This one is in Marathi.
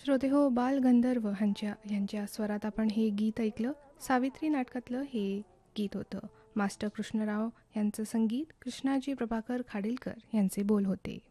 श्रोते हो, बाल गंधर्व यांच्या स्वरात आपण हे गीत ऐकलं. सावित्री नाटकातलं हे गीत होतं. मास्टर कृष्णराव यांचं संगीत, कृष्णाजी प्रभाकर खाडीलकर यांचे बोल होते.